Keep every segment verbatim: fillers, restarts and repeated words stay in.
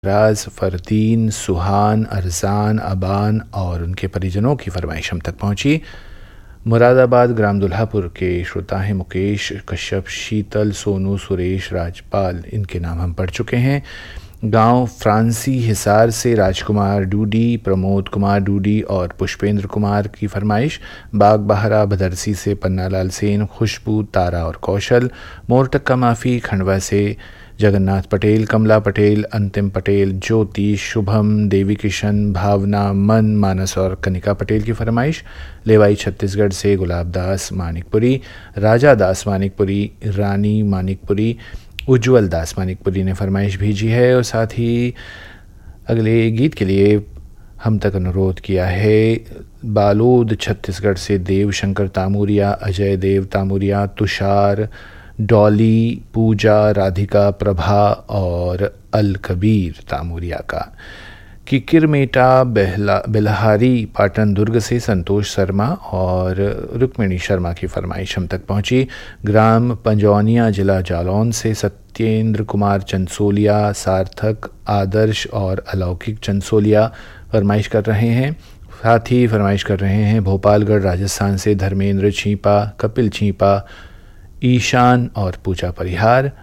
राज, फरदीन, सुहान, अरजान, अबान और उनके परिजनों की फरमाइश हम तक पहुंची। मुरादाबाद ग्राम दुल्हापुर के श्रोता हैं मुकेश कश्यप, शीतल, सोनू, सुरेश, राजपाल, इनके नाम हम पढ़ चुके हैं। गांव फ्रांसी हिसार से राजकुमार डूडी, प्रमोद कुमार डूडी और पुष्पेंद्र कुमार की फरमाइश। बाग बहरा भदरसी से पन्नालाल सेन, खुशबू, तारा और कौशल। मोरटक्का माफ़ी खंडवा से जगन्नाथ पटेल, कमला पटेल, अंतिम पटेल, ज्योति, शुभम, देवी किशन, भावना, मन, मानस और कनिका पटेल की फरमाइश। लेवाई छत्तीसगढ़ से गुलाब दास मानिकपुरी, राजा दास मानिकपुरी, रानी मानिकपुरी, उज्जवल दास मानिकपुरी ने फरमाइश भेजी है। और साथ ही अगले गीत के लिए हम तक अनुरोध किया है बालोद छत्तीसगढ़ से देव शंकर तामूरिया, अजय देव तामूरिया, तुषार, डॉली, पूजा, राधिका, प्रभा और अल कबीर तामूरिया का। किकिर मेटा बेहला बेलहारी पाटन दुर्ग से संतोष शर्मा और रुक्मिणी शर्मा की फरमाइश हम तक पहुंची। ग्राम पंजौनिया जिला जालौन से सत्येंद्र कुमार चंसोलिया, सार्थक, आदर्श और अलौकिक चंसोलिया फरमाइश कर रहे हैं। साथ ही फरमाइश कर रहे हैं भोपालगढ़ राजस्थान से धर्मेंद्र छीपा, कपिल छीपा, ईशान और पूजा परिहार।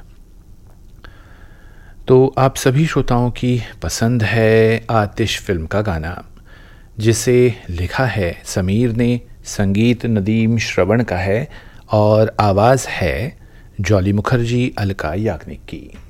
तो आप सभी श्रोताओं की पसंद है आतिश फिल्म का गाना, जिसे लिखा है समीर ने, संगीत नदीम श्रवण का है और आवाज़ है जॉली मुखर्जी, अलका याग्निक की।